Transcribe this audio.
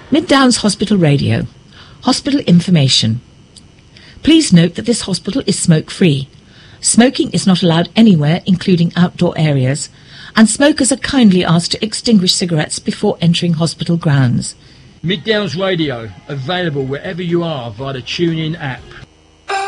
Mid Downs Hospital Radio. Hospital information. Please note that this hospital is smoke-free. Smoking is not allowed anywhere, including outdoor areas, and smokers are kindly asked to extinguish cigarettes before entering hospital grounds. Mid Downs Radio, available wherever you are via the TuneIn app.